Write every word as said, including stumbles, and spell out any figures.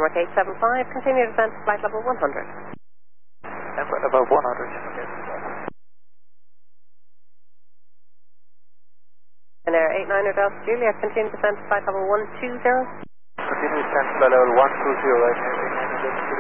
York eight seven five, continue descent to flight level one hundred. And flight level one hundred. Okay. And Air eight niner Delta Juliet, continue descent to flight level one two zero. Continue descent to flight level one two zero, right?